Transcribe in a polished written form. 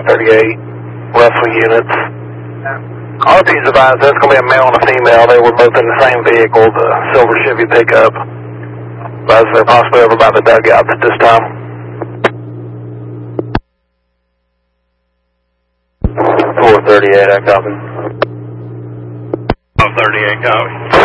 538, Russell units. RP's advised that's going to be a male and a female. They were both in the same vehicle, the silver Chevy pickup. But they're possibly over by the dugouts at this time. 438, I copy. 438, copy.